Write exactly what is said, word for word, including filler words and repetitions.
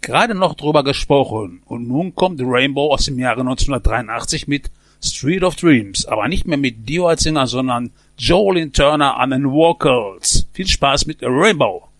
gerade noch drüber gesprochen und nun kommt Rainbow aus dem Jahre neunzehnhundertdreiundachtzig mit Street of Dreams, aber nicht mehr mit Dio als Sänger, sondern Jolene Turner an den Vocals. Viel Spaß mit Rainbow.